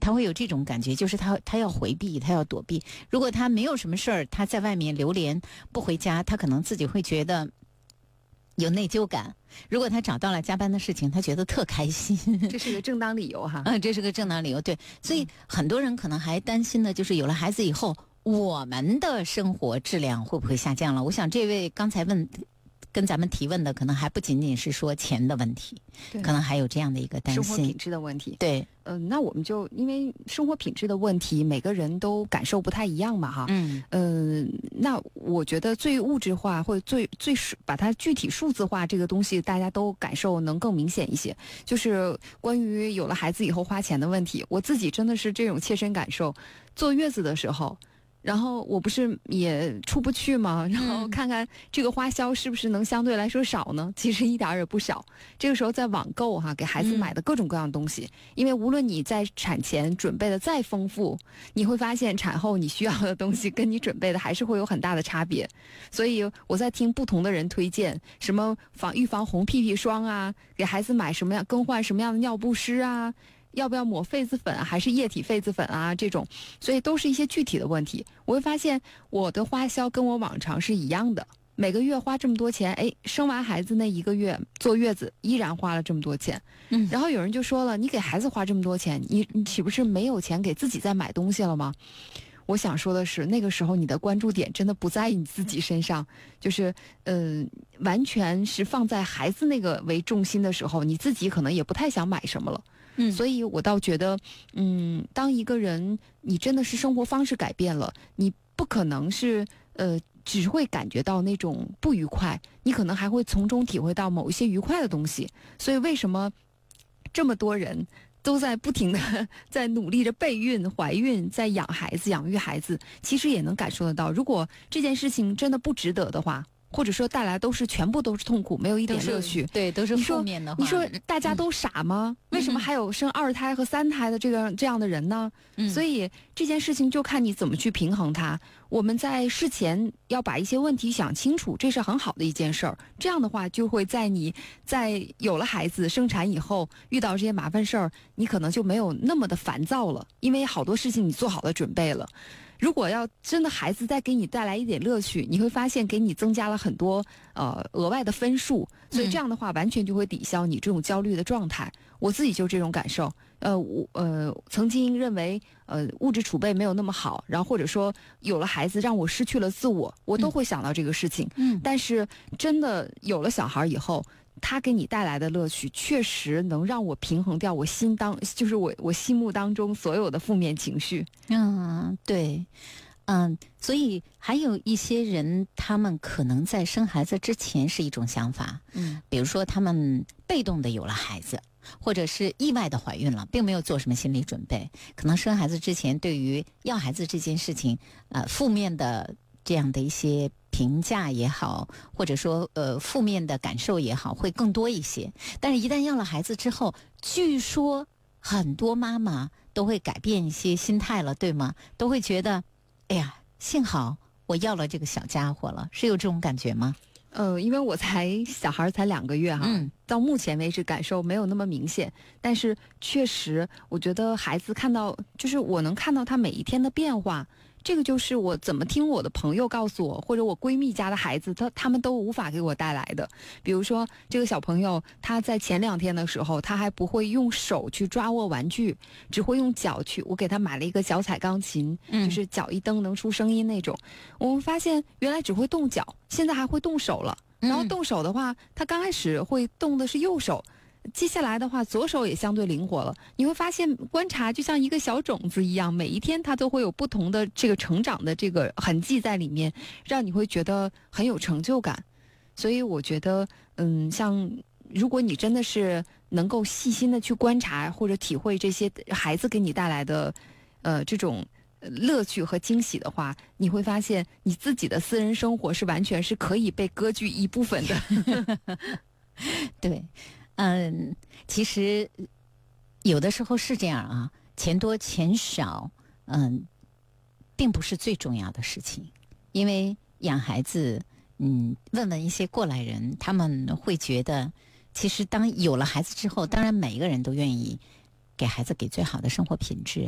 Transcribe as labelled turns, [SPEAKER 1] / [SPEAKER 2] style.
[SPEAKER 1] 他会有这种感觉，就是他要回避，他要躲避。如果他没有什么事儿，他在外面流连不回家，他可能自己会觉得有内疚感。如果他找到了加班的事情，他觉得特开心，
[SPEAKER 2] 这是个正当理由哈。
[SPEAKER 1] 这是个正当理由。对，所以很多人可能还担心的就是有了孩子以后，我们的生活质量会不会下降了？我想这位刚才跟咱们提问的，可能还不仅仅是说钱的问题，可能还有这样的一个担心，
[SPEAKER 2] 生活品质的问题。
[SPEAKER 1] 对，
[SPEAKER 2] 那我们就因为生活品质的问题，每个人都感受不太一样嘛，哈。那我觉得最物质化或者最把它具体数字化这个东西，大家都感受能更明显一些。就是关于有了孩子以后花钱的问题，我自己真的是这种切身感受。坐月子的时候。然后我不是也出不去吗？然后看看这个花销是不是能相对来说少呢？其实一点也不少。这个时候在网购哈，给孩子买的各种各样的东西，因为无论你在产前准备的再丰富，你会发现产后你需要的东西跟你准备的还是会有很大的差别。所以我在听不同的人推荐什么预防红屁屁霜啊，给孩子买什么样更换什么样的尿不湿啊。要不要抹痱子粉还是液体痱子粉啊？这种，所以都是一些具体的问题。我会发现我的花销跟我往常是一样的，每个月花这么多钱，生完孩子那1个月坐月子依然花了这么多钱。然后有人就说了，你给孩子花这么多钱，你岂不是没有钱给自己再买东西了吗？我想说的是，那个时候你的关注点真的不在你自己身上，就是完全是放在孩子那个为重心的时候，你自己可能也不太想买什么了。所以我倒觉得，当一个人你真的是生活方式改变了，你不可能是只会感觉到那种不愉快，你可能还会从中体会到某一些愉快的东西。所以为什么这么多人都在不停的在努力着备孕、怀孕，在养孩子、养育孩子，其实也能感受得到，如果这件事情真的不值得的话，或者说带来全部都是痛苦，没有一点乐趣，
[SPEAKER 1] 对，都是负面的话。
[SPEAKER 2] 你说大家都傻吗？为什么还有生2胎和3胎的这样的人呢？所以这件事情就看你怎么去平衡它。我们在事前要把一些问题想清楚，这是很好的一件事儿。这样的话，就会在你在有了孩子、生产以后遇到这些麻烦事儿，你可能就没有那么的烦躁了，因为好多事情你做好了准备了。如果要真的孩子再给你带来一点乐趣，你会发现给你增加了很多额外的分数，所以这样的话完全就会抵消你这种焦虑的状态。我自己就这种感受。我曾经认为物质储备没有那么好，然后或者说有了孩子让我失去了自我，我都会想到这个事情。但是真的有了小孩以后，他给你带来的乐趣确实能让我平衡掉我就是我心目当中所有的负面情绪。
[SPEAKER 1] 对。所以还有一些人，他们可能在生孩子之前是一种想法，比如说他们被动的有了孩子，或者是意外的怀孕了，并没有做什么心理准备，可能生孩子之前对于要孩子这件事情，负面的这样的一些评价也好，或者说负面的感受也好，会更多一些。但是一旦要了孩子之后，据说很多妈妈都会改变一些心态了，对吗？都会觉得哎呀，幸好我要了这个小家伙了，是有这种感觉吗？
[SPEAKER 2] 因为小孩才2个月哈，到目前为止感受没有那么明显，但是确实我觉得孩子就是我能看到他每一天的变化，这个就是我怎么听我的朋友告诉我，或者我闺蜜家的孩子，他们都无法给我带来的。比如说这个小朋友，他在前2天的时候，他还不会用手去抓握玩具，只会用脚去。我给他买了一个脚踩钢琴，就是脚一蹬能出声音那种。我们发现原来只会动脚，现在还会动手了。然后动手的话，他刚开始会动的是右手。接下来的话，左手也相对灵活了。你会发现，观察就像一个小种子一样，每一天它都会有不同的这个成长的这个痕迹在里面，让你会觉得很有成就感。所以我觉得，像如果你真的是能够细心的去观察或者体会这些孩子给你带来的，这种乐趣和惊喜的话，你会发现你自己的私人生活是完全是可以被割据一部分的。
[SPEAKER 1] 对。其实有的时候是这样啊，钱多钱少，并不是最重要的事情。因为养孩子，问问一些过来人，他们会觉得，其实当有了孩子之后，当然每一个人都愿意给孩子给最好的生活品质。